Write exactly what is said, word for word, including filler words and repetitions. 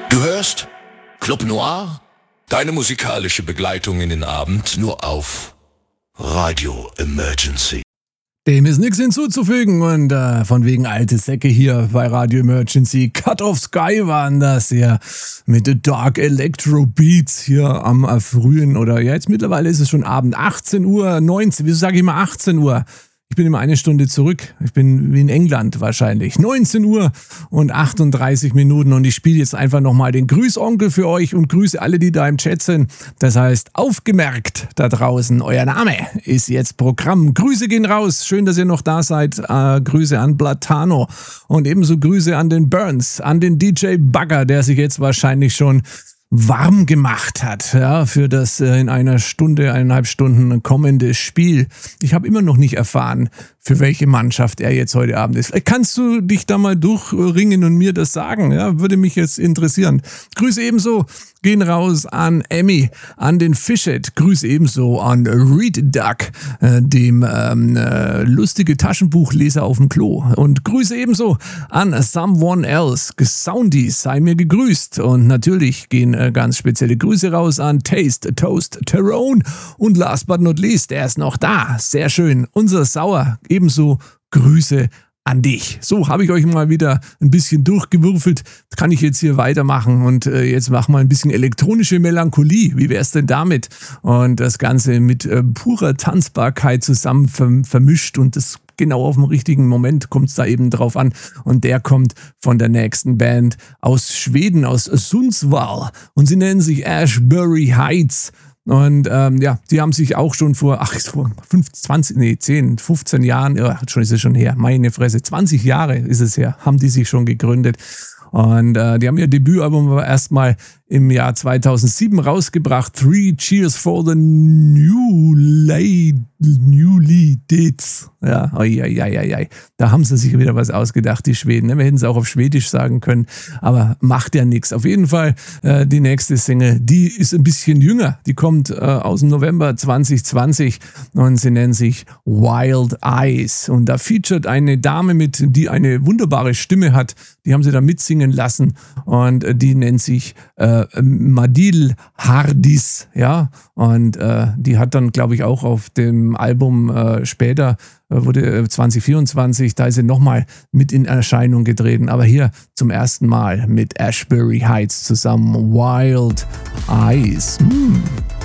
Du hörst Club Noir, deine musikalische Begleitung in den Abend nur auf Radio Emergency. Dem ist nichts hinzuzufügen und äh, von wegen alte Säcke hier bei Radio Emergency. Cut of Sky waren das hier mit The Dark Electro Beats hier am äh, frühen oder ja jetzt mittlerweile ist es schon Abend, achtzehn Uhr neunzehn, wieso sage ich mal achtzehn Uhr? Ich bin immer eine Stunde zurück. Ich bin wie in England wahrscheinlich. neunzehn Uhr und achtunddreißig Minuten und ich spiele jetzt einfach nochmal den Grüßonkel für euch und grüße alle, die da im Chat sind. Das heißt, aufgemerkt da draußen, euer Name ist jetzt Programm. Grüße gehen raus. Schön, dass ihr noch da seid. Äh, Grüße an Platano und ebenso Grüße an den Burns, an den D J Bagger, der sich jetzt wahrscheinlich schon warm gemacht hat, ja, für das äh, in einer Stunde, eineinhalb Stunden kommende Spiel. Ich habe immer noch nicht erfahren, für welche Mannschaft er jetzt heute Abend ist. Vielleicht kannst du dich da mal durchringen und mir das sagen, ja, würde mich jetzt interessieren. Grüße ebenso gehen raus an Emmy, an den Fischet, Grüße ebenso an Read Duck, äh, dem ähm, äh, lustige Taschenbuchleser auf dem Klo und Grüße ebenso an Someone Else, Soundies, sei mir gegrüßt und natürlich gehen äh, ganz spezielle Grüße raus an Taste, Toast, Tyrone und last but not least, er ist noch da, sehr schön, unser Sauer, ebenso Grüße an dich. So, habe ich euch mal wieder ein bisschen durchgewürfelt. Kann ich jetzt hier weitermachen und äh, jetzt machen wir ein bisschen elektronische Melancholie. Wie wär's denn damit? Und das Ganze mit äh, purer Tanzbarkeit zusammen verm- vermischt und das genau auf dem richtigen Moment kommt es da eben drauf an. Und der kommt von der nächsten Band aus Schweden, aus Sundsvall. Und sie nennen sich Ashbury Heights. Und ähm, ja, die haben sich auch schon vor, ach, vor fünfzehn, zwanzig, nee, zehn, fünfzehn Jahren, ja, schon ist es schon her, meine Fresse, zwanzig Jahre ist es her, haben die sich schon gegründet. Und äh, die haben ihr Debütalbum aber erstmal im Jahr zweitausendsieben rausgebracht. Three Cheers for the New Lady, Newly Dates. Ja, oi, oi, oi, oi. Da haben sie sich wieder was ausgedacht, die Schweden. Wir hätten es auch auf Schwedisch sagen können, aber macht ja nichts. Auf jeden Fall äh, die nächste Single, die ist ein bisschen jünger. Die kommt äh, aus dem November zwanzig zwanzig und sie nennt sich Wild Eyes. Und da featuret eine Dame mit, die eine wunderbare Stimme hat. Die haben sie da mitsingen lassen und äh, die nennt sich äh, Madil Hardis, ja, und äh, die hat dann, glaube ich, auch auf dem Album äh, später, äh, wurde äh, zwanzig vierundzwanzig, da ist sie nochmal mit in Erscheinung getreten, aber hier zum ersten Mal mit Ashbury Heights zusammen, Wild Eyes. Hm.